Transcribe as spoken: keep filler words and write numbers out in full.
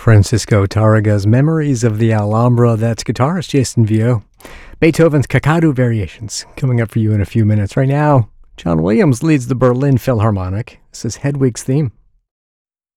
Francisco Tarraga's Memories of the Alhambra. That's guitarist Jason Vio. Beethoven's Kakadu Variations coming up for you in a few minutes. Right now, John Williams leads the Berlin Philharmonic. This is Hedwig's theme.